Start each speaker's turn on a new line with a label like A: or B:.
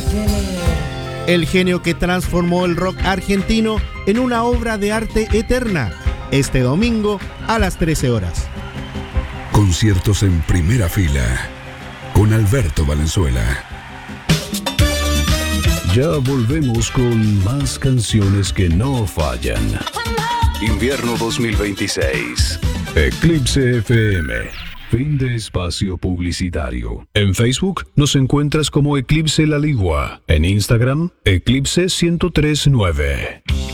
A: El genio que transformó el rock argentino en una obra de arte eterna. Este domingo a las 13 horas.
B: Conciertos en primera fila con Alberto Valenzuela. Ya volvemos con más canciones que no fallan. Invierno 2026. Eclipse FM. Fin de espacio publicitario. En Facebook nos encuentras como Eclipse La Ligua. En Instagram, Eclipse 1039.